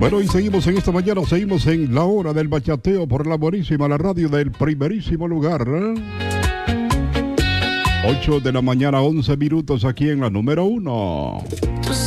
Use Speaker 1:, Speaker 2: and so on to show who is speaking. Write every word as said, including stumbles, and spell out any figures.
Speaker 1: Bueno, y seguimos en esta mañana, seguimos en la hora del bachateo por la buenísima, la radio del primerísimo lugar. ocho de la mañana, once minutos aquí en la número uno.